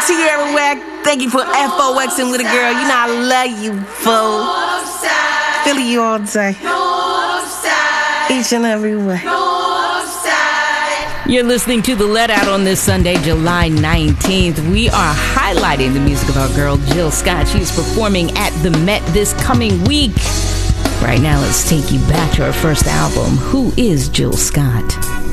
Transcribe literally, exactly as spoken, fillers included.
Tierra Whack, thank you for FOXing with a girl. You know I love you, fool. Feeling you all day. Each and every way. You're listening to The Let Out on this Sunday, July nineteenth. We are highlighting the music of our girl, Jill Scott. She's performing at the Met this coming week. Right now, let's take you back to her first album. Who is Jill Scott?